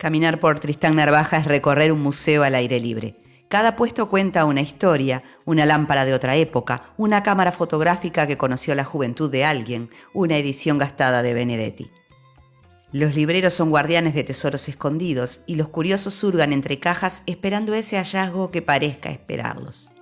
Caminar por Tristán Narvaja es recorrer un museo al aire libre. Cada puesto cuenta una historia, una lámpara de otra época, una cámara fotográfica que conoció la juventud de alguien, una edición gastada de Benedetti. Los libreros son guardianes de tesoros escondidos y los curiosos hurgan entre cajas esperando ese hallazgo que parezca esperarlos.